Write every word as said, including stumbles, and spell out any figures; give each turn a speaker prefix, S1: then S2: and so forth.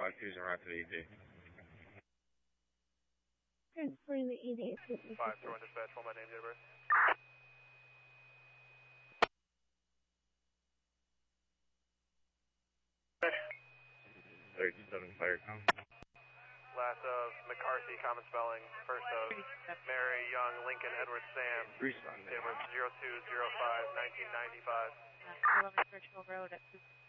S1: five two zero Rapid E D.
S2: Transporting the E D.
S3: five two one dispatch, hold my name, Denver.
S1: thirty-seven Firecom.
S3: Last of McCarthy, common spelling. First of Mary, Young, Lincoln, Edward, Sam.
S1: Respond.
S3: Date of birth zero two zero five nineteen ninety-five.
S2: eleven Churchill Road at